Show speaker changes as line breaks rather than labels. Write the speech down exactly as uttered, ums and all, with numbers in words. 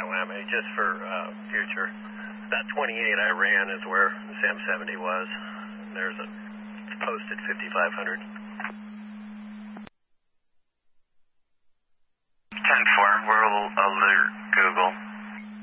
Whammy, just for uh, future. That twenty-eight I ran is where the SAM seventy was. There's a posted fifty-five hundred.
ten four, we'll alert Google.